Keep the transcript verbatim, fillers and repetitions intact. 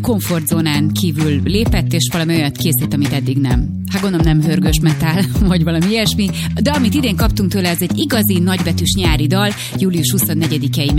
komfortzónán kívül lépett, és valami olyat készít, amit eddig nem. Hát gondolom nem hörgős metál, vagy valami ilyesmi, de amit idén kaptunk tőle, ez egy igazi nagybetűs nyári dal, július huszonnegyedikei